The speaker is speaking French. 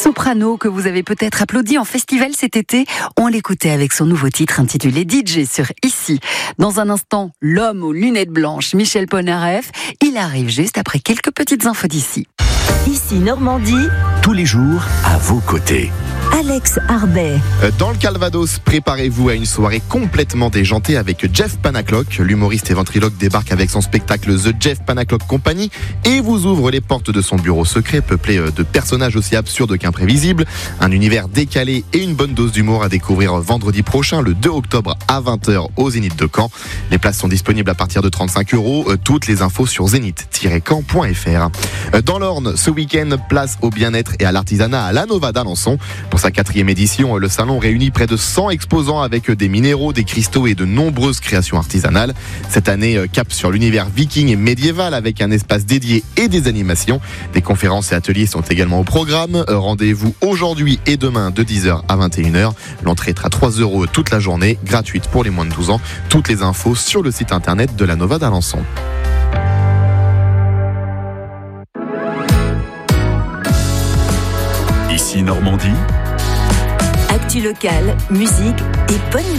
soprano que vous avez peut-être applaudi en festival cet été. On l'écoutait avec son nouveau titre intitulé DJ sur Ici. Dans un instant, l'homme aux lunettes blanches, Michel Polnareff. Il arrive juste après quelques petites infos d'ici. Ici Normandie, tous les jours à vos côtés. Alex Arbet. Dans le Calvados, préparez-vous à une soirée complètement déjantée avec Jeff Panaclock. L'humoriste et ventriloque débarque avec son spectacle The Jeff Panaclock Company et vous ouvre les portes de son bureau secret peuplé de personnages aussi absurdes qu'imprévisibles. Un univers décalé et une bonne dose d'humour à découvrir vendredi prochain, le 2 octobre à 20h au Zénith de Caen. Les places sont disponibles à partir de 35 €. Toutes les infos sur zénith-caen.fr. Dans l'Orne, ce week-end, place au bien-être et à l'artisanat à la Nova d'Alençon. Pour sa 4e édition, le salon réunit près de 100 exposants avec des minéraux, des cristaux et de nombreuses créations artisanales. Cette année, cap sur l'univers viking et médiéval avec un espace dédié et des animations. Des conférences et ateliers sont également au programme. Rendez-vous aujourd'hui et demain de 10h à 21h. L'entrée est à 3 € toute la journée, gratuite pour les moins de 12 ans. Toutes les infos sur le site internet de la Nova d'Alençon. Ici Normandie. Actu locale, musique et bonne